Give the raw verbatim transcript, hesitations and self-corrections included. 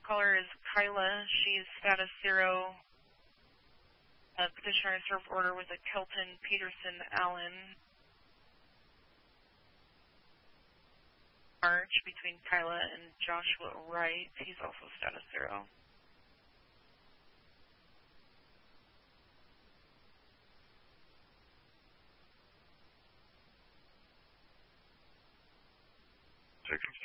caller is Kyla. She's status zero. Uh, petitioner served order with a Kelton Peterson Allen. March between Kyla and Joshua Wright. He's also status zero. Six